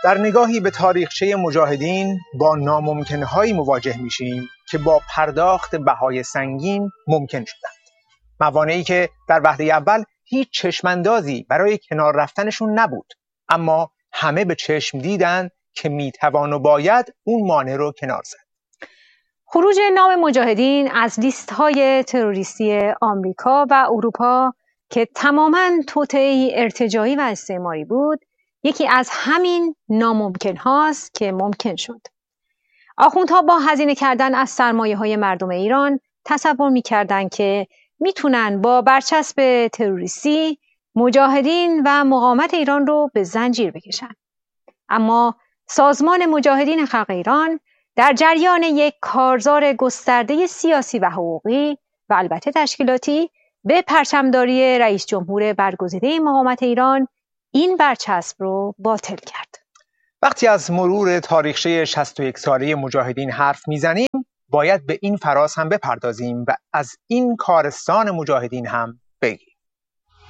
در نگاهی به تاریخچه مجاهدین با ناممکن‌هایی مواجه میشیم که با پرداخت بهای سنگین ممکن شدند. موانعی که در وهله اول هیچ چشماندازی برای کنار رفتنشون نبود، اما همه به چشم دیدن که میتوان و باید اون مانع رو کنار زد. خروج نام مجاهدین از لیست‌های تروریستی آمریکا و اروپا که تماماً توطئه‌ای ارتجاعی و استعماری بود، یکی از همین ناممکن هاست که ممکن شد. آخوندها با هزینه کردن از سرمایه‌های مردم ایران تصور می‌کردند که میتونن با برچسب تروریستی مجاهدین و مقاومت ایران رو به زنجیر بکشن. اما سازمان مجاهدین خلق ایران در جریان یک کارزار گسترده سیاسی و حقوقی و البته تشکیلاتی به پرچمداری رئیس جمهور برگزیده مقاومت ایران این برچسب رو باطل کرد. وقتی از مرور تاریخچه 61 ساله مجاهدین حرف میزنیم، باید به این فراز هم بپردازیم و از این کارستان مجاهدین هم بگیم.